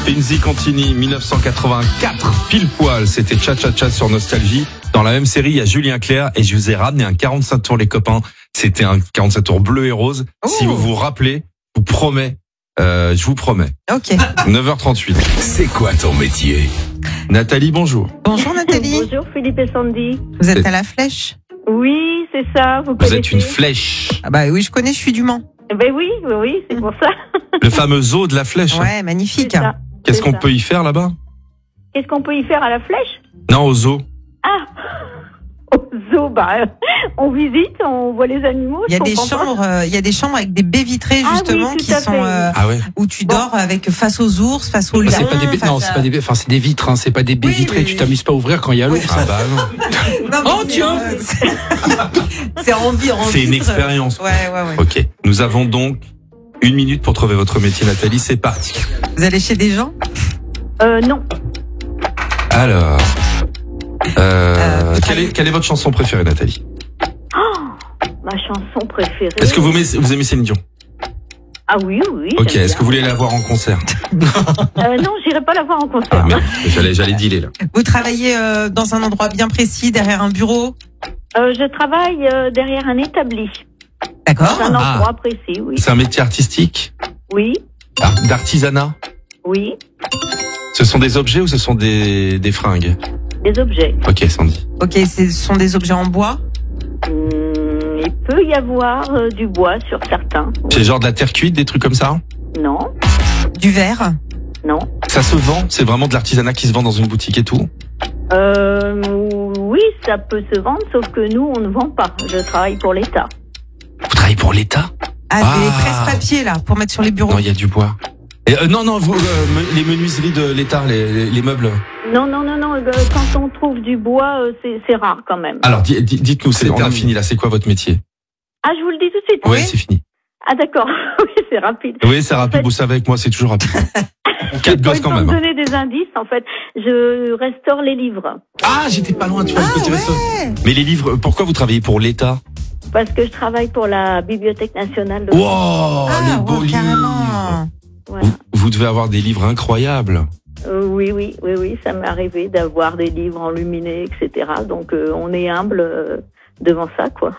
Enzi Contini, 1984, pile poil, c'était Cha Cha Cha sur Nostalgie. Dans la même série, il y a Julien Clerc et je vous ai ramené un 45 tours, les copains. C'était un 45 tours bleu et rose. Oh. Si vous vous rappelez, je vous promets. Ok. 9h38. C'est quoi ton métier? Nathalie, bonjour. Bonjour Nathalie. Bonjour Philippe et Sandy. Vous êtes à la Flèche? Oui, c'est ça. Vous Vous êtes connaissez une flèche. Ah bah oui, je connais, je suis du Mans. Ben oui, c'est pour ça. Le fameux zoo de la flèche. Ouais, magnifique. C'est ça. Qu'est-ce C'est qu'on ça. peut y faire là-bas? Qu'est-ce qu'on peut y faire à la flèche? Non, au zoo. Ah, au zoo, on visite, on voit les animaux. Il y a je des comprends pas. chambres, il y a des chambres avec des baies vitrées Ah oui, justement tout qui à sont fait. Ah ouais. où tu dors avec face aux ours, face aux Bah, lions. c'est pas des baies, non, face c'est à- pas des baies, enfin, c'est des vitres, hein, c'est pas des baies Oui, vitrées, oui, tu oui. t'amuses pas à ouvrir quand il y a l'eau. Ah bah non. Non, mais Oh, c'est, tiens. c'est en C'est une vitre. expérience. Ouais. Ok. Nous avons donc 1 minute pour trouver votre métier, Nathalie. C'est parti. Vous allez chez des gens? Non. Alors, vous quelle est votre chanson préférée, Nathalie? Ma chanson préférée. Est-ce que vous aimez Céline Dion? Ah oui. Ok. j'aime Est-ce que vous voulez la voir en concert? bien. Non, j'irai pas la voir en concert. Ah merde, j'allais dealer là. Vous travaillez dans un endroit bien précis, derrière un bureau? Je travaille derrière un établi. D'accord. Un endroit précis, oui. C'est un métier artistique, Oui, d'artisanat. oui. Ce sont des objets ou ce sont des fringues? Des objets. Ok, Sandy. Ok, ce sont des objets en bois? Il peut y avoir du bois sur certains. C'est genre de la terre cuite, des trucs comme ça? Non, Du verre? non. Ça se vend? C'est vraiment de l'artisanat qui se vend dans une boutique et tout? Oui, ça peut se vendre, sauf que nous, on ne vend pas. Je travaille pour l'État. Vous travaillez pour l'État? Ah, Ah. des presse-papiers là, pour mettre sur les bureaux. Non, il y a du bois. Et, non, les menuiseries de l'État, les meubles. Non. Quand on trouve du bois, c'est rare quand même. Alors, dites-nous, on a terminé. fini là. C'est quoi votre métier? Ah, je vous le dis tout de suite. Ouais, c'est fini. Ah, d'accord. Oui, c'est rapide. Oui, c'est rapide. Vous savez, avec moi, c'est toujours rapide. 4 gosses quand Pour même. me donner des indices, en fait, je restaure les livres. Ah, j'étais pas loin. Tu vois, le petit resto. Ouais. Mais les livres, pourquoi vous travaillez pour l'État? Parce que je travaille pour la Bibliothèque nationale de Wow, Ah, les beaux ouais, livres. carrément. Voilà. Vous devez avoir des livres incroyables. Oui, ça m'est arrivé d'avoir des livres enluminés, etc. Donc, on est humble devant ça, quoi.